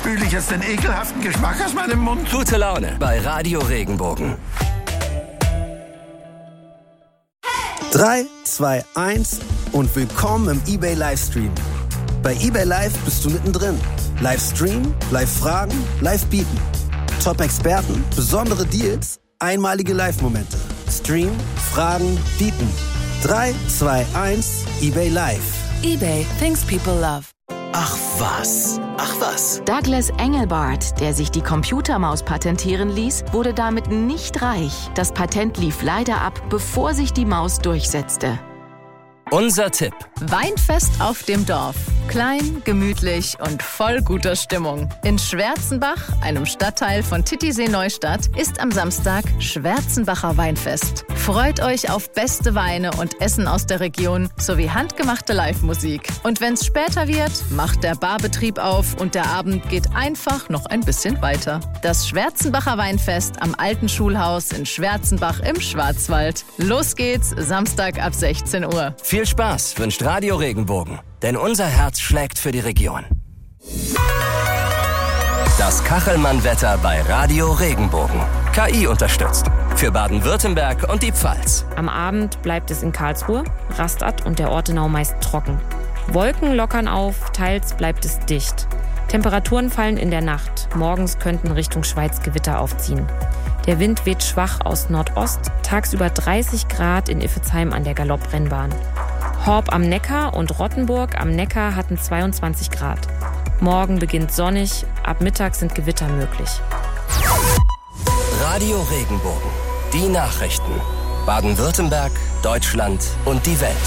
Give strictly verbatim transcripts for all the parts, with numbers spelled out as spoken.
spüle ich jetzt den ekelhaften Geschmack aus meinem Mund. Gute Laune bei Radio Regenbogen. drei, zwei, eins und willkommen im eBay Livestream. Bei eBay Live bist du mittendrin. Livestream, Live-Fragen, Live-Bieten. Top-Experten, besondere Deals, einmalige Live-Momente. Stream, Fragen, Bieten. drei, zwei, eins, eBay Live. eBay, things people love. Ach was, ach was. Douglas Engelbart, der sich die Computermaus patentieren ließ, wurde damit nicht reich. Das Patent lief leider ab, bevor sich die Maus durchsetzte. Unser Tipp. Weinfest auf dem Dorf. Klein, gemütlich und voll guter Stimmung. In Schwärzenbach, einem Stadtteil von Titisee-Neustadt, ist am Samstag Schwärzenbacher Weinfest. Freut euch auf beste Weine und Essen aus der Region sowie handgemachte Live-Musik. Und wenn's später wird, macht der Barbetrieb auf und der Abend geht einfach noch ein bisschen weiter. Das Schwärzenbacher Weinfest am Alten Schulhaus in Schwärzenbach im Schwarzwald. Los geht's, Samstag ab sechzehn Uhr. Viel Spaß wünscht Radio Regenbogen, denn unser Herz schlägt für die Region. Das Kachelmann-Wetter bei Radio Regenbogen. K I unterstützt. Für Baden-Württemberg und die Pfalz. Am Abend bleibt es in Karlsruhe, Rastatt und der Ortenau meist trocken. Wolken lockern auf, teils bleibt es dicht. Temperaturen fallen in der Nacht. Morgens könnten Richtung Schweiz Gewitter aufziehen. Der Wind weht schwach aus Nordost, tagsüber dreißig Grad in Iffezheim an der Galopprennbahn. Horb am Neckar und Rottenburg am Neckar hatten zweiundzwanzig Grad. Morgen beginnt sonnig, ab Mittag sind Gewitter möglich. Radio Regenbogen. Die Nachrichten. Baden-Württemberg, Deutschland und die Welt.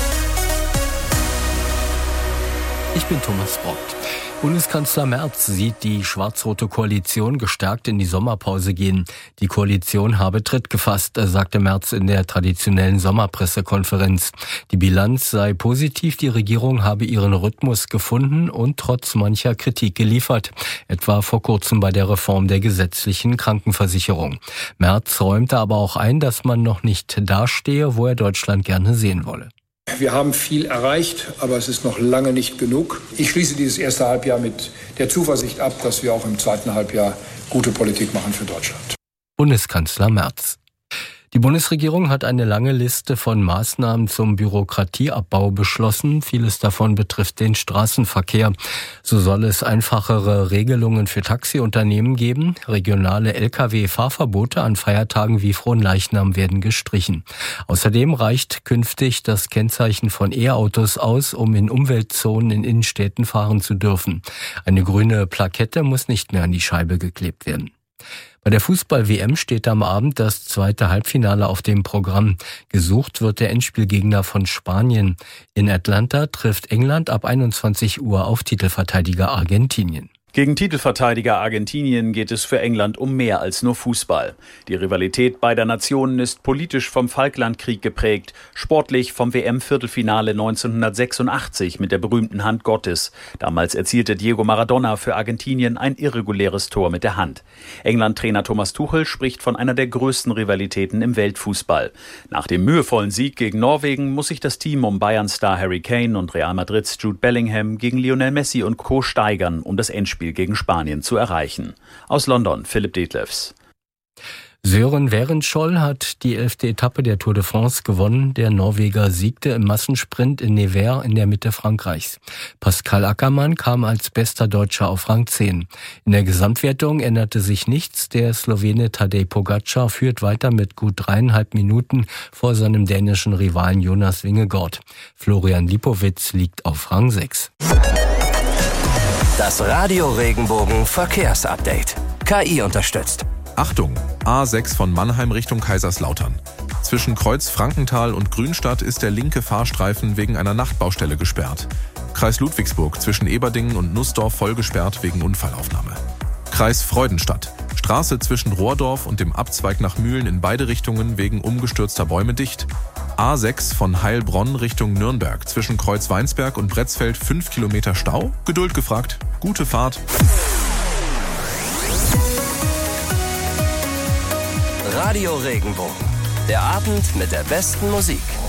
Ich bin Thomas Brott. Bundeskanzler Merz sieht die schwarz-rote Koalition gestärkt in die Sommerpause gehen. Die Koalition habe Tritt gefasst, sagte Merz in der traditionellen Sommerpressekonferenz. Die Bilanz sei positiv, die Regierung habe ihren Rhythmus gefunden und trotz mancher Kritik geliefert. Etwa vor kurzem bei der Reform der gesetzlichen Krankenversicherung. Merz räumte aber auch ein, dass man noch nicht dastehe, wo er Deutschland gerne sehen wolle. Wir haben viel erreicht, aber es ist noch lange nicht genug. Ich schließe dieses erste Halbjahr mit der Zuversicht ab, dass wir auch im zweiten Halbjahr gute Politik machen für Deutschland. Bundeskanzler Merz. Die Bundesregierung hat eine lange Liste von Maßnahmen zum Bürokratieabbau beschlossen. Vieles davon betrifft den Straßenverkehr. So soll es einfachere Regelungen für Taxiunternehmen geben. Regionale L K W-Fahrverbote an Feiertagen wie Fronleichnam werden gestrichen. Außerdem reicht künftig das Kennzeichen von E-Autos aus, um in Umweltzonen in Innenstädten fahren zu dürfen. Eine grüne Plakette muss nicht mehr an die Scheibe geklebt werden. Bei der Fußball-W M steht am Abend das zweite Halbfinale auf dem Programm. Gesucht wird der Endspielgegner von Spanien. In Atlanta trifft England ab einundzwanzig Uhr auf Titelverteidiger Argentinien. Gegen Titelverteidiger Argentinien geht es für England um mehr als nur Fußball. Die Rivalität beider Nationen ist politisch vom Falklandkrieg geprägt, sportlich vom W M-Viertelfinale neunzehnhundertsechsundachtzig mit der berühmten Hand Gottes. Damals erzielte Diego Maradona für Argentinien ein irreguläres Tor mit der Hand. England-Trainer Thomas Tuchel spricht von einer der größten Rivalitäten im Weltfußball. Nach dem mühevollen Sieg gegen Norwegen muss sich das Team um Bayern-Star Harry Kane und Real Madrids Jude Bellingham gegen Lionel Messi und Co. steigern, um das Endspiel gegen Spanien zu erreichen. Aus London, Philipp Detlefs. Sören Werenskiold hat die elfte Etappe der Tour de France gewonnen. Der Norweger siegte im Massensprint in Nevers in der Mitte Frankreichs. Pascal Ackermann kam als bester Deutscher auf Rang zehn. In der Gesamtwertung änderte sich nichts. Der Slowene Tadej Pogačar führt weiter mit gut dreieinhalb Minuten vor seinem dänischen Rivalen Jonas Vingegaard. Florian Lipowitz liegt auf Rang sechs. Das Radio Regenbogen Verkehrsupdate. K I unterstützt. Achtung! A sechs von Mannheim Richtung Kaiserslautern. Zwischen Kreuz Frankenthal und Grünstadt ist der linke Fahrstreifen wegen einer Nachtbaustelle gesperrt. Kreis Ludwigsburg zwischen Eberdingen und Nussdorf voll gesperrt wegen Unfallaufnahme. Kreis Freudenstadt. Straße zwischen Rohrdorf und dem Abzweig nach Mühlen in beide Richtungen wegen umgestürzter Bäume dicht. A sechs von Heilbronn Richtung Nürnberg. Zwischen Kreuz Weinsberg und Bretzfeld fünf Kilometer Stau. Geduld gefragt. Gute Fahrt. Radio Regenbogen. Der Abend mit der besten Musik.